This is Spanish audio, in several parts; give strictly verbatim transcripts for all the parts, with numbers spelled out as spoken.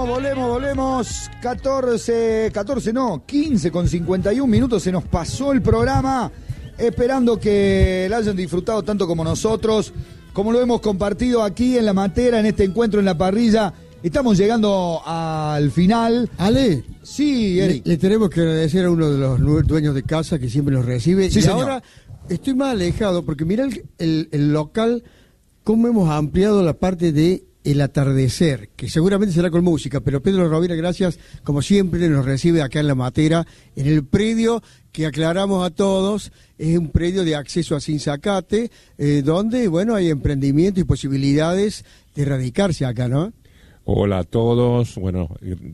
volvemos, volvemos, volvemos. catorce, catorce no, quince con cincuenta y un minutos. Se nos pasó el programa. Esperando que la hayan disfrutado tanto como nosotros, como lo hemos compartido aquí en La Matera, en este encuentro en la parrilla. Estamos llegando al final. Ale, sí, Eric. Le, le tenemos que agradecer a uno de los dueños de casa que siempre nos recibe. Sí, y señor. Ahora estoy más alejado porque mirá el, el, el local, cómo hemos ampliado la parte de el atardecer, que seguramente será con música, pero Pedro Rovira, gracias, como siempre, nos recibe acá en La Matera, en el predio que aclaramos a todos, es un predio de acceso a Sinzacate, eh, donde, bueno, hay emprendimiento y posibilidades de radicarse acá, ¿no? Hola a todos, bueno,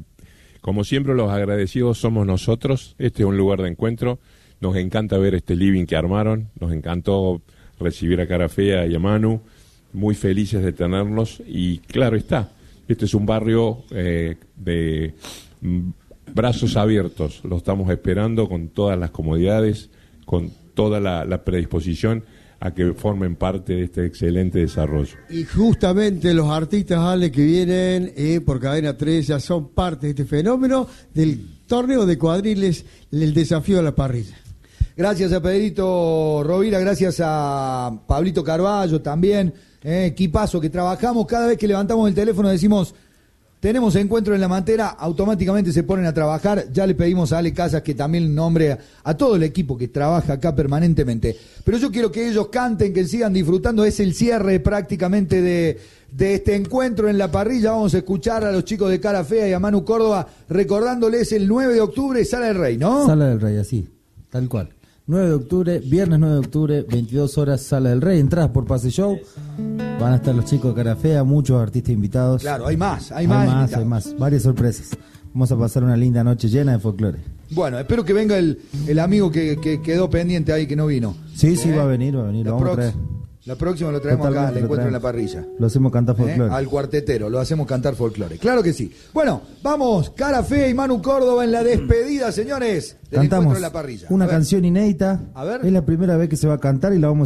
como siempre los agradecidos somos nosotros, este es un lugar de encuentro, nos encanta ver este living que armaron, nos encantó recibir a Cara Fea y a Manu, muy felices de tenerlos y claro está, este es un barrio eh, de mm, brazos abiertos, lo estamos esperando con todas las comodidades, con toda la, la predisposición a que formen parte de este excelente desarrollo. Y justamente los artistas, Ale, que vienen eh, por Cadena tres ya son parte de este fenómeno del torneo de cuadriles, el desafío de la parrilla. Gracias a Pedrito Rovira, gracias a Pablito Carballo también, eh, equipazo que trabajamos, cada vez que levantamos el teléfono decimos, tenemos encuentro en La Matera, automáticamente se ponen a trabajar, ya le pedimos a Ale Casas que también nombre a, a todo el equipo que trabaja acá permanentemente, pero yo quiero que ellos canten, que sigan disfrutando, es el cierre prácticamente de, de este encuentro en la parrilla, vamos a escuchar a los chicos de Cara Fea y a Manu Córdoba, recordándoles el nueve de octubre, Sala del Rey, ¿no? Sala del Rey, así, tal cual. nueve de octubre, viernes nueve de octubre, veintidós horas, Sala del Rey, entradas por Pase Show, van a estar los chicos de Cara Fea, muchos artistas invitados. Claro, hay más, hay, hay más. más, hay más, varias sorpresas. Vamos a pasar una linda noche llena de folclore. Bueno, espero que venga el, el amigo que, que quedó pendiente ahí, que no vino. Sí, sí, ¿Eh? va a venir, va a venir, La lo vamos prox- a traer. La próxima lo traemos acá, Totalmente, al lo encuentro en la traemos. parrilla. Lo hacemos cantar folclore. ¿Eh? Al cuartetero, lo hacemos cantar folclore. Claro que sí. Bueno, vamos, Cara Fea y Manu Córdoba en la despedida, señores, del Cantamos encuentro en la parrilla. una A ver. canción inédita. A ver. Es la primera vez que se va a cantar y la vamos